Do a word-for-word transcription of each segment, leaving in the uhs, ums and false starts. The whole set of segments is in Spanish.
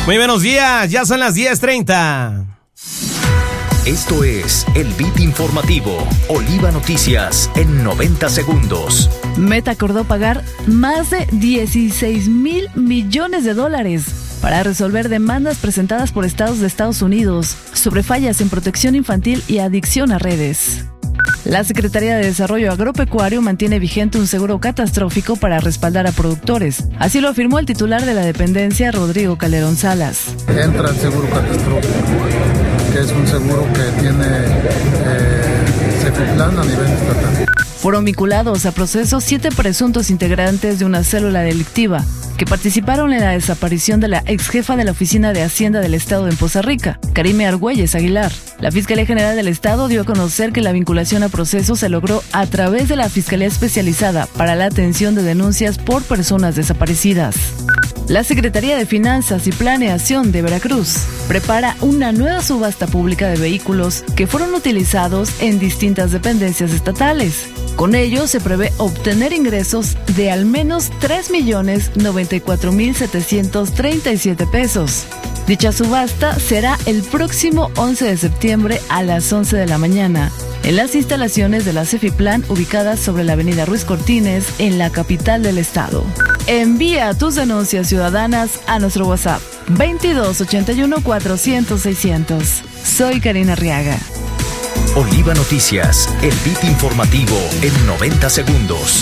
Muy buenos días, ya son las diez treinta. Esto es el Beat Informativo, Oliva Noticias en noventa segundos. Meta acordó pagar más de dieciséis mil millones de dólares para resolver demandas presentadas por estados de Estados Unidos sobre fallas en protección infantil y adicción a redes. La Secretaría de Desarrollo Agropecuario mantiene vigente un seguro catastrófico para respaldar a productores. Así lo afirmó el titular de la dependencia, Rodrigo Calderón Salas. Entra el seguro catastrófico, que es un seguro que tiene eh, Cefiplan a nivel estatal. Fueron vinculados a procesos siete presuntos integrantes de una célula delictiva que participaron en la desaparición de la ex jefa de la Oficina de Hacienda del Estado en Poza Rica, Karime Argüelles Aguilar. La Fiscalía General del Estado dio a conocer que la vinculación a proceso se logró a través de la Fiscalía Especializada para la Atención de Denuncias por Personas Desaparecidas. La Secretaría de Finanzas y Planeación de Veracruz prepara una nueva subasta pública de vehículos que fueron utilizados en distintas dependencias estatales. Con ello se prevé obtener ingresos de al menos tres millones noventa y cuatro mil setecientos treinta y siete pesos. Dicha subasta será el próximo once de septiembre a las once de la mañana en las instalaciones de la Cefiplan ubicadas sobre la avenida Ruiz Cortines en la capital del estado. Envía tus denuncias ciudadanas a nuestro WhatsApp veintidós ochenta y uno cuatrocientos seiscientos. Soy Karina Arriaga. Oliva Noticias, el Beat Informativo en noventa segundos.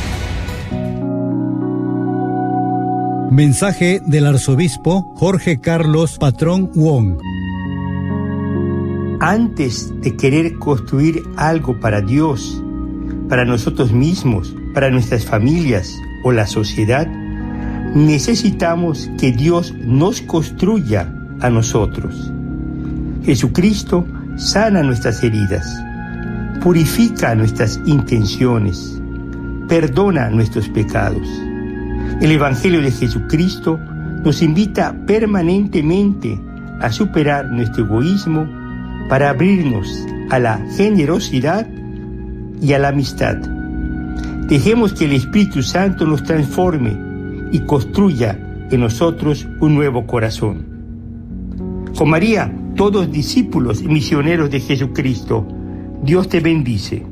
Mensaje del arzobispo Jorge Carlos Patrón Wong. Antes de querer construir algo para Dios, para nosotros mismos, para nuestras familias o la sociedad, necesitamos que Dios nos construya a nosotros. Jesucristo sana nuestras heridas, purifica nuestras intenciones, perdona nuestros pecados. El Evangelio de Jesucristo nos invita permanentemente a superar nuestro egoísmo para abrirnos a la generosidad y a la amistad. Dejemos que el Espíritu Santo nos transforme y construya en nosotros un nuevo corazón. Con María, todos discípulos y misioneros de Jesucristo, Dios te bendice.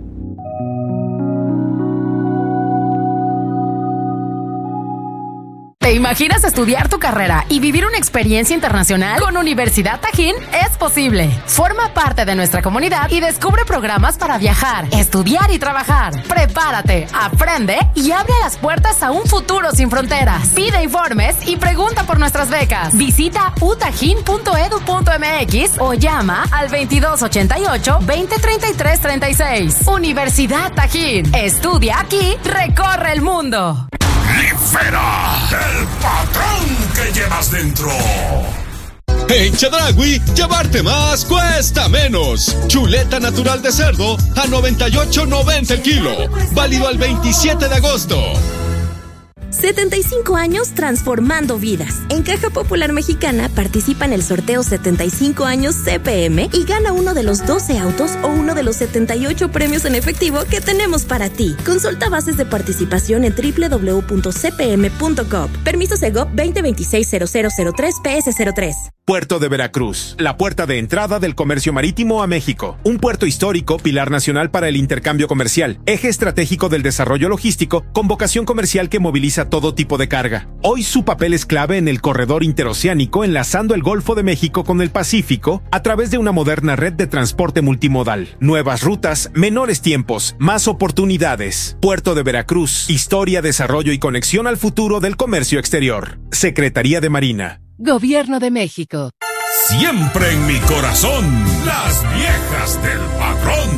¿Te imaginas estudiar tu carrera y vivir una experiencia internacional? Con Universidad Tajín es posible. Forma parte de nuestra comunidad y descubre programas para viajar, estudiar y trabajar. Prepárate, aprende y abre las puertas a un futuro sin fronteras. Pide informes y pregunta por nuestras becas. Visita u tajín punto edu punto eme equis o llama al veintidós ochenta y ocho, veinte treinta y tres treinta y seis. Universidad Tajín. Estudia aquí, recorre el mundo. ¡Libera el patrón que llevas dentro! En Chedraui, llevarte más cuesta menos. Chuleta natural de cerdo a noventa y ocho noventa el kilo. Válido al veintisiete de agosto. setenta y cinco años transformando vidas. En Caja Popular Mexicana participa en el sorteo setenta y cinco años C P M y gana uno de los doce autos o uno de los setenta y ocho premios en efectivo que tenemos para ti. Consulta bases de participación en doble u doble u doble u punto c p m punto gov. Permiso Segov veinte veintiséis cero cero cero tres P S cero tres. Puerto de Veracruz, la puerta de entrada del comercio marítimo a México. Un puerto histórico, pilar nacional para el intercambio comercial, eje estratégico del desarrollo logístico, con vocación comercial que moviliza todo tipo de carga. Hoy su papel es clave en el corredor interoceánico, enlazando el Golfo de México con el Pacífico a través de una moderna red de transporte multimodal. Nuevas rutas, menores tiempos, más oportunidades. Puerto de Veracruz, historia, desarrollo y conexión al futuro del comercio exterior. Secretaría de Marina. Gobierno de México. Siempre en mi corazón, las viejas del patrón.